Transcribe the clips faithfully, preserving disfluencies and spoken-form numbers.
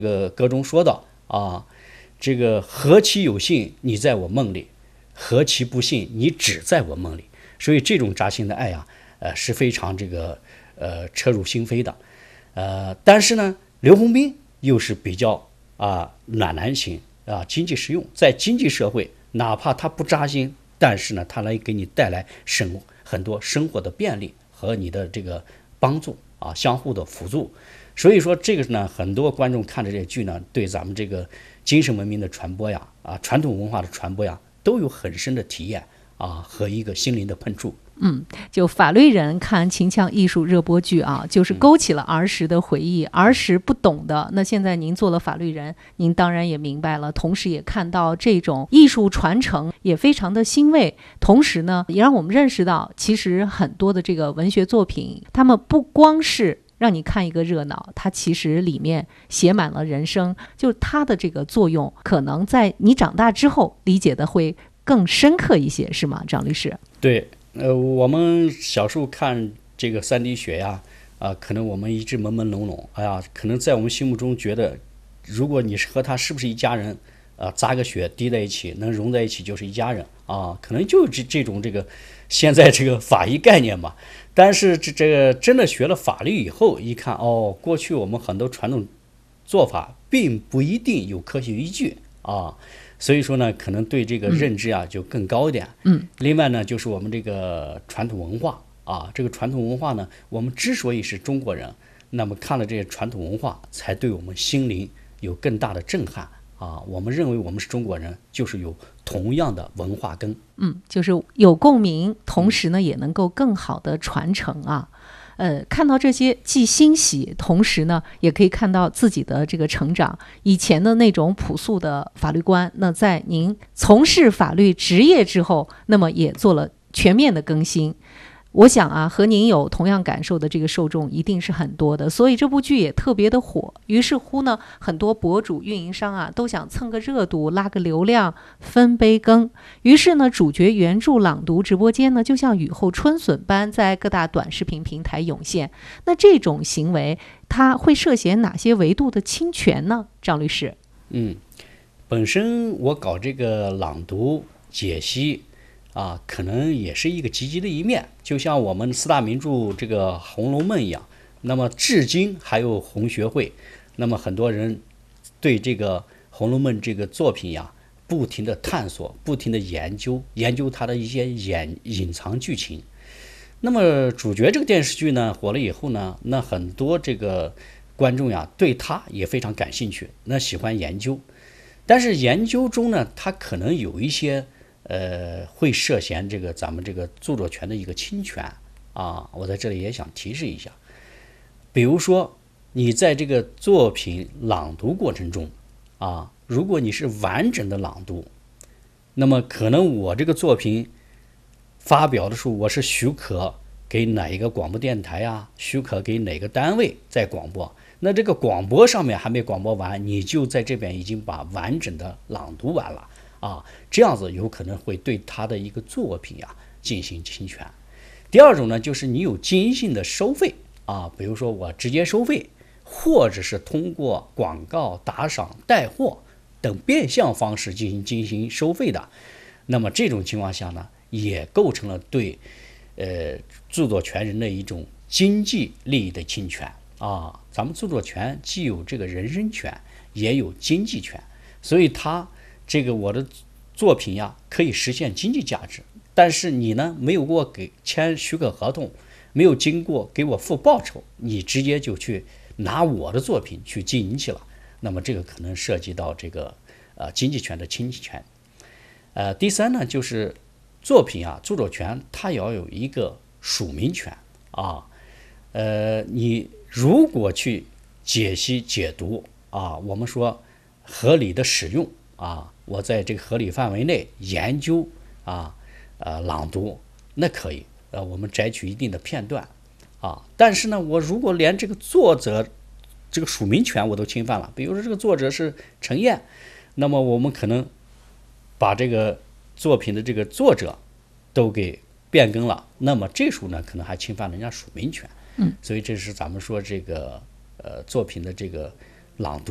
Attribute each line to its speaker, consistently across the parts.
Speaker 1: 这个歌中说到啊，这个何其有幸你在我梦里，何其不幸你只在我梦里。所以这种扎心的爱啊，呃是非常这个呃彻入心扉的。呃，但是呢，刘洪斌又是比较啊暖男型啊，经济实用，在经济社会，哪怕他不扎心，但是呢，他来给你带来生很多生活的便利和你的这个帮助啊，相互的辅助。所以说这个呢，很多观众看着这个剧呢，对咱们这个精神文明的传播呀，啊，传统文化的传播呀，都有很深的体验啊和一个心灵的碰触。
Speaker 2: 嗯，就法律人看秦腔艺术热播剧啊，就是勾起了儿时的回忆，嗯、儿时不懂的，那现在您做了法律人，您当然也明白了，同时也看到这种艺术传承，也非常的欣慰。同时呢，也让我们认识到，其实很多的这个文学作品，他们不光是让你看一个热闹，它其实里面写满了人生，就它的这个作用，可能在你长大之后理解的会更深刻一些，是吗，张律师？
Speaker 1: 对。呃，我们小时候看这个三滴血呀，啊、呃，可能我们一直朦朦胧胧，哎呀，可能在我们心目中觉得，如果你是和他是不是一家人，啊、呃，扎个血滴在一起，能融在一起就是一家人啊，可能就这这种这个现在这个法医概念吧。但是这这个真的学了法律以后，一看哦，过去我们很多传统做法并不一定有科学依据啊。所以说呢，可能对这个认知啊就更高一点。
Speaker 2: 嗯，
Speaker 1: 另外呢，就是我们这个传统文化啊，这个传统文化呢，我们之所以是中国人，那么看了这些传统文化，才对我们心灵有更大的震撼啊。我们认为我们是中国人，就是有同样的文化根。
Speaker 2: 嗯，就是有共鸣，同时呢，也能够更好的传承啊。呃，看到这些既欣喜，同时呢，也可以看到自己的这个成长。以前的那种朴素的法律观，那在您从事法律职业之后，那么也做了全面的更新。我想啊，和您有同样感受的这个受众一定是很多的，所以这部剧也特别的火。于是乎呢，很多博主、运营商啊都想蹭个热度，拉个流量，分杯羹。于是呢，主角原著朗读直播间呢，就像雨后春笋般在各大短视频平台涌现。那这种行为，它会涉嫌哪些维度的侵权呢？张律师？
Speaker 1: 嗯，本身我搞这个朗读解析。啊，可能也是一个积极的一面，就像我们四大名著这个《红楼梦》一样。那么至今还有红学会，那么很多人对这个《红楼梦》这个作品呀，不停的探索，不停的研究，研究它的一些隐隐藏剧情。那么主角这个电视剧呢火了以后呢，那很多这个观众呀对他也非常感兴趣，那喜欢研究。但是研究中呢，他可能有一些。呃，会涉嫌这个咱们这个著作权的一个侵权啊，我在这里也想提示一下。比如说，你在这个作品朗读过程中啊，如果你是完整的朗读，那么可能我这个作品发表的时候，我是许可给哪一个广播电台啊，许可给哪个单位在广播。那这个广播上面还没广播完，你就在这边已经把完整的朗读完了。啊，这样子有可能会对他的一个作品啊进行侵权。第二种呢，就是你有经营性的收费啊，比如说我直接收费，或者是通过广告、打赏、带货等变相方式进行进行收费的，那么这种情况下呢，也构成了对呃著作权人的一种经济利益的侵权啊。咱们著作权既有这个人身权，也有经济权，所以它。这个我的作品呀，可以实现经济价值，但是你呢，没有给我给签许可合同，没有经过给我付报酬，你直接就去拿我的作品去经营去了，那么这个可能涉及到这个呃经济权的侵权。呃，第三呢，就是作品啊，著作权它要有一个署名权啊，呃，你如果去解析解读啊，我们说合理的使用啊。我在这个合理范围内研究啊，呃，朗读那可以，呃，我们摘取一定的片段啊。但是呢，我如果连这个作者这个署名权我都侵犯了，比如说这个作者是陈燕，那么我们可能把这个作品的这个作者都给变更了，那么这时候呢，可能还侵犯人家署名权。
Speaker 2: 嗯，
Speaker 1: 所以这是咱们说这个呃作品的这个朗读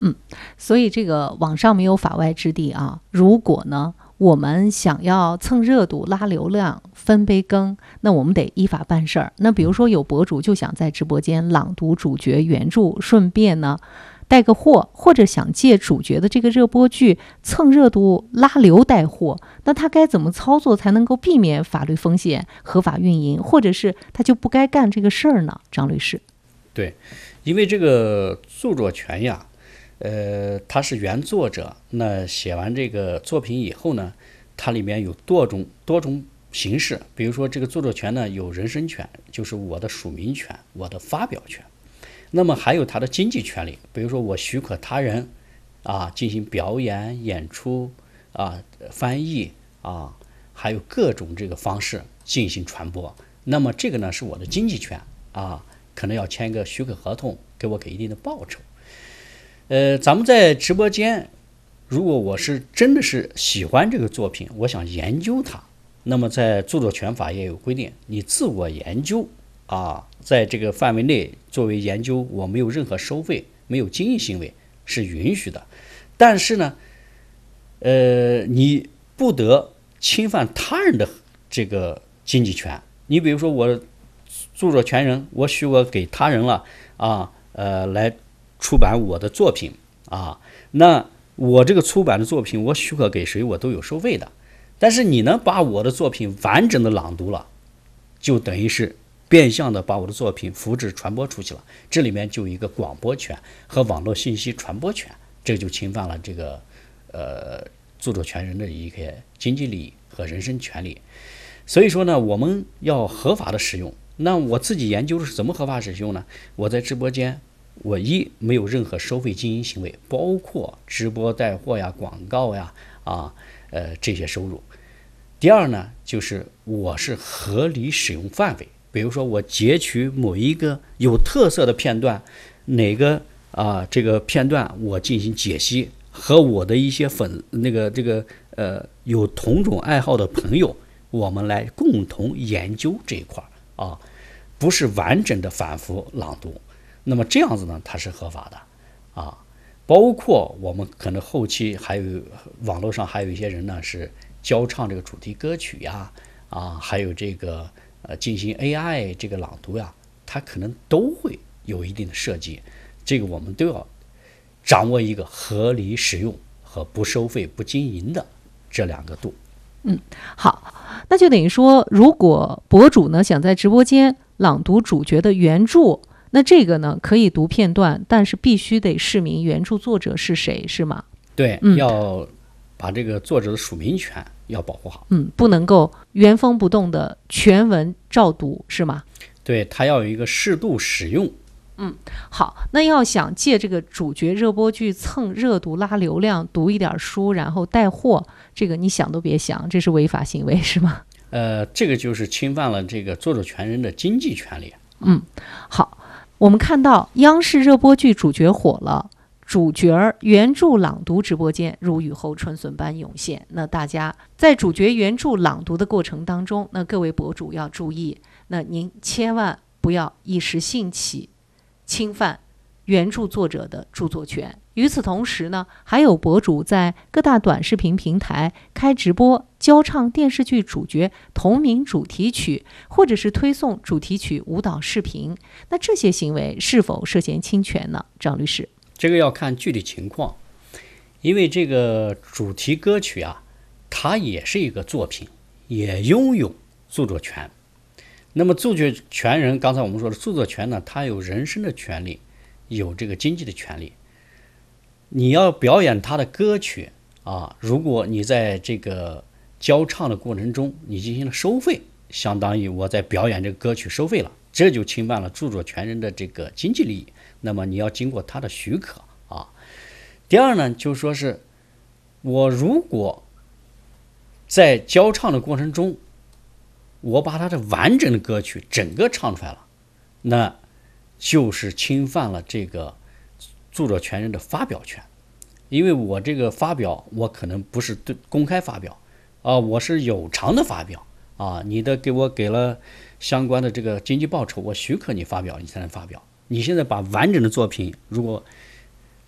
Speaker 2: 嗯，所以这个网上没有法外之地啊。如果呢，我们想要蹭热度、拉流量、分杯羹，那我们得依法办事儿。那比如说有博主就想在直播间朗读主角原著，顺便呢带个货，或者想借主角的这个热播剧蹭热度、拉流带货，那他该怎么操作才能够避免法律风险、合法运营，或者是他就不该干这个事儿呢？张律师。
Speaker 1: 对，因为这个著作权呀，呃，他是原作者，那写完这个作品以后呢，它里面有多种多种形式，比如说这个著作权呢有人身权，就是我的署名权、我的发表权，那么还有他的经济权利，比如说我许可他人啊进行表演、演出啊、翻译啊，还有各种这个方式进行传播，那么这个呢是我的经济权啊。可能要签一个许可合同，给我给一定的报酬。呃，咱们在直播间，如果我是真的是喜欢这个作品，我想研究它，那么在著作权法也有规定，你自我研究啊，在这个范围内作为研究，我没有任何收费，没有经营行为是允许的。但是呢，呃，你不得侵犯他人的这个经济权。你比如说我。著作权人，我许可给他人了啊，呃，来出版我的作品啊。那我这个出版的作品，我许可给谁，我都有收费的。但是你呢，把我的作品完整的朗读了，就等于是变相的把我的作品复制传播出去了。这里面就有一个广播权和网络信息传播权，这就侵犯了这个呃著作权人的一个经济利益和人身权利。所以说呢，我们要合法的使用。那我自己研究的是怎么合法使用呢？我在直播间，我一没有任何收费经营行为，包括直播带货呀、广告呀啊呃这些收入。第二呢，就是我是合理使用范围，比如说我截取某一个有特色的片段，哪个啊这个片段我进行解析，和我的一些粉那个这个呃有同种爱好的朋友，我们来共同研究这一块啊，不是完整的反复朗读。那么这样子呢，它是合法的啊。包括我们可能后期还有网络上还有一些人呢是教唱这个主题歌曲呀，啊，还有这个呃进行 A I 这个朗读呀，它可能都会有一定的设计。这个我们都要掌握一个合理使用和不收费不经营的这两个度。
Speaker 2: 嗯，好，那就等于说，如果博主呢想在直播间朗读主角的原著，那这个呢可以读片段，但是必须得示明原著作者是谁，是吗？
Speaker 1: 对，
Speaker 2: 嗯、
Speaker 1: 要把这个作者的署名权要保护好。
Speaker 2: 嗯，不能够原封不动的全文照读，是吗？
Speaker 1: 对，它要有一个适度使用。
Speaker 2: 嗯，好，那要想借这个主角热播剧蹭热度、拉流量，读一点书，然后带货，这个你想都别想，这是违法行为，是吗？
Speaker 1: 呃，这个就是侵犯了这个著作权人的经济权利。
Speaker 2: 嗯，好，我们看到央视热播剧主角火了，主角原著朗读直播间如雨后春笋般涌现。那大家在主角原著朗读的过程当中，那各位博主要注意，那您千万不要一时兴起侵犯原著作者的著作权。与此同时呢，还有博主在各大短视频平台开直播教唱电视剧主角同名主题曲，或者是推送主题曲舞蹈视频，那这些行为是否涉嫌侵权呢？张律师，
Speaker 1: 这个要看具体情况，因为这个主题歌曲啊，它也是一个作品，也拥有著作权。那么著作权人，刚才我们说的著作权呢，它有人身的权利，有这个经济的权利。你要表演他的歌曲啊，如果你在这个教唱的过程中你进行了收费，相当于我在表演这个歌曲收费了，这就侵犯了著作权人的这个经济利益。那么你要经过他的许可啊。第二呢，就说是我如果在教唱的过程中，我把他的完整的歌曲整个唱出来了，那就是侵犯了这个著作权人的发表权。因为我这个发表，我可能不是对公开发表啊，我是有偿的发表啊，你的给我给了相关的这个经济报酬，我许可你发表，你才能发表。你现在把完整的作品如果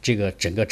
Speaker 1: 这个整个